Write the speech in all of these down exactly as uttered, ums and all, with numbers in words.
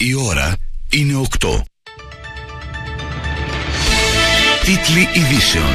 Η ώρα είναι οκτώ. Τίτλοι ειδήσεων.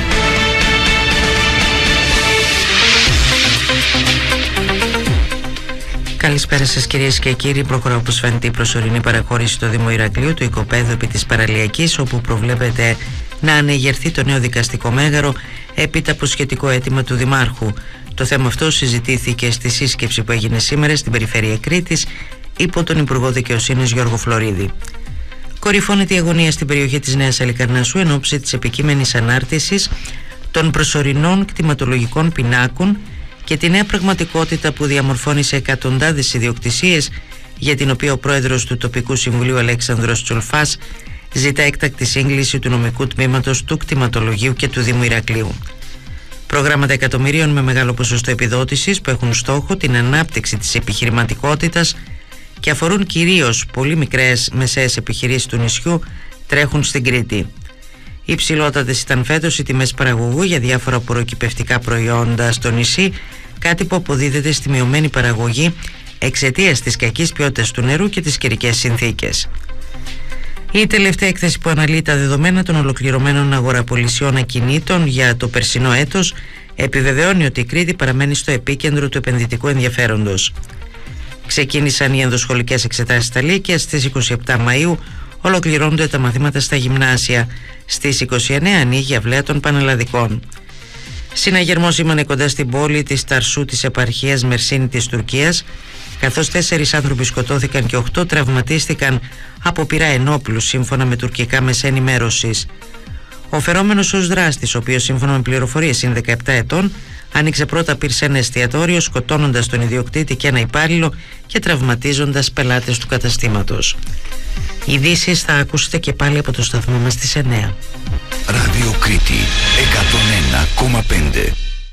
Καλησπέρα σας κυρίες και κύριοι. Προχωρά όπως φαίνεται η προσωρινή παραχώρηση στο Δήμο Ηρακλείου του οικοπαίδου επί της Παραλιακής, όπου προβλέπεται να ανεγερθεί το νέο δικαστικό μέγαρο έπειτα από σχετικό αίτημα του Δημάρχου. Το θέμα αυτό συζητήθηκε στη σύσκεψη που έγινε σήμερα στην περιφέρεια Κρήτης υπό τον Υπουργό Δικαιοσύνης Γιώργο Φλωρίδη. Κορυφώνεται η αγωνία στην περιοχή της Νέας Αλικαρνασσού εν ώψη της επικείμενης ανάρτησης των προσωρινών κτηματολογικών πινάκων και τη νέα πραγματικότητα που διαμορφώνει σε εκατοντάδες ιδιοκτησίες, για την οποία ο πρόεδρος του τοπικού συμβουλίου Αλέξανδρος Τσολφάς ζητά έκτακτη σύγκληση του νομικού τμήματος του κτηματολογίου και του Δήμου Ηρακλείου. Προγράμματα εκατομμυρίων με μεγάλο ποσοστό επιδότησης που έχουν στόχο την ανάπτυξη της επιχειρηματικότητας και αφορούν κυρίως πολύ μικρές μεσαίες επιχειρήσεις του νησιού τρέχουν στην Κρήτη. Οι υψηλότατες ήταν φέτος οι τιμές παραγωγού για διάφορα απορροκυπευτικά προϊόντα στο νησί, κάτι που αποδίδεται στη μειωμένη παραγωγή εξαιτίας της κακής ποιότητας του νερού και τις καιρικές συνθήκες. Η τελευταία έκθεση που αναλύει τα δεδομένα των ολοκληρωμένων αγοραπολισιών ακινήτων για το περσινό έτος επιβεβαιώνει ότι η Κρήτη παραμένει στο επίκεντρο του επενδυτικού ενδιαφέροντος. Ξεκίνησαν οι ενδοσχολικές εξετάσεις στα Λύκεια στις είκοσι επτά Μαΐου, ολοκληρώνονται τα μαθήματα στα γυμνάσια. Στις είκοσι εννέα ανοίγει η αυλαία των πανελλαδικών. Συναγερμός σήμανε κοντά στην πόλη της Ταρσού της επαρχίας Μερσίνη της Τουρκίας, καθώς τέσσερις άνθρωποι σκοτώθηκαν και οκτώ τραυματίστηκαν από πυρά ενόπλου, σύμφωνα με τουρκικά μέσα ενημέρωσης. Ο φερόμενος ως δράστης, ο οποίος σύμφωνα με πληροφορίες είναι δεκαεπτά ετών, άνοιξε πρώτα πυρ σε ένα εστιατόριο, σκοτώνοντας τον ιδιοκτήτη και ένα υπάλληλο και τραυματίζοντας πελάτες του καταστήματος. Ειδήσεις θα ακούσετε και πάλι από το σταθμό μας στις εννέα. Ράδιο Κρήτη εκατόν ένα κόμμα πέντε.